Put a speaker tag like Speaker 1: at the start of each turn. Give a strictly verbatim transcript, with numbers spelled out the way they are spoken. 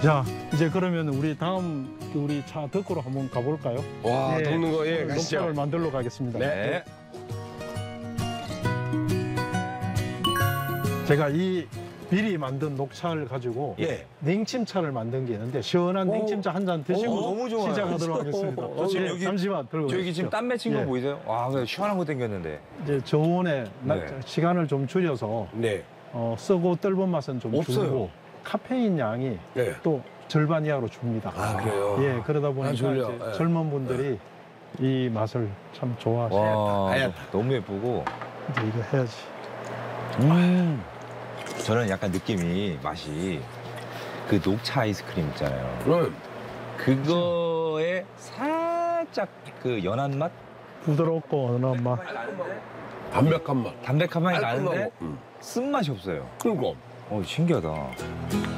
Speaker 1: 자, 이제 그러면 우리 다음 우리 차 덕으로 한번 가볼까요?
Speaker 2: 와,
Speaker 1: 예,
Speaker 2: 덮는 거, 예, 가시죠.
Speaker 1: 녹차를 만들러 가겠습니다.
Speaker 2: 네.
Speaker 1: 제가 이 미리 만든 녹차를 가지고
Speaker 2: 예.
Speaker 1: 냉침차를 만든 게 있는데 시원한
Speaker 2: 오.
Speaker 1: 냉침차 한 잔 드시고
Speaker 3: 오, 너무 좋아요.
Speaker 1: 시작하도록 하겠습니다.
Speaker 3: 어, 지금
Speaker 1: 예,
Speaker 3: 여기-
Speaker 1: 잠시만 들고
Speaker 3: 저기
Speaker 1: 계십시오.
Speaker 3: 지금 땀 맺힌 거
Speaker 1: 예.
Speaker 3: 보이세요? 와, 그래 시원한 거 땡겼는데.
Speaker 1: 이제 저온에 나-
Speaker 3: 네.
Speaker 1: 시간을 좀 줄여서
Speaker 2: 네.
Speaker 1: 어, 쓰고 떫은 맛은 좀
Speaker 3: 없어요.
Speaker 1: 줄이고 카페인 양이
Speaker 2: 네.
Speaker 1: 또 절반 이하로 줍니다.
Speaker 2: 아, 그래요?
Speaker 1: 예, 그러다 보니까
Speaker 2: 졸려.
Speaker 1: 이제
Speaker 2: 예.
Speaker 1: 젊은 분들이 이 맛을 참 좋아하셔요.
Speaker 3: 와,
Speaker 2: 하얗다.
Speaker 3: 너무 예쁘고.
Speaker 1: 이제 이거 해야지.
Speaker 3: 음. 저는 약간 느낌이 맛이 그 녹차 아이스크림 있잖아요.
Speaker 2: 그럼.
Speaker 3: 그거에 살짝 그 연한 맛,
Speaker 1: 부드럽고 은한 맛.
Speaker 2: 담백한 맛.
Speaker 3: 담백한 맛이 나는데
Speaker 2: 깔끔하고. 음.
Speaker 3: 쓴 맛이 없어요.
Speaker 2: 그리고
Speaker 3: 어, 신기하다.